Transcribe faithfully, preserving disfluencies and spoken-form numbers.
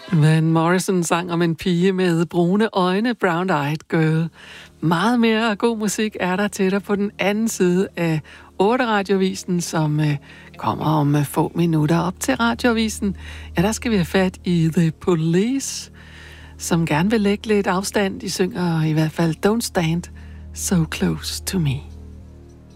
Van Morrison sang om en pige med brune øjne, brown-eyed girl. Meget mere god musik er der til dig på den anden side af otte radiovisen, som øh, kommer om øh, få minutter op til radiovisen. Ja, der skal vi have fat i The Police, som gerne vil lægge lidt afstand. De synger i hvert fald Don't Stand So Close To Me.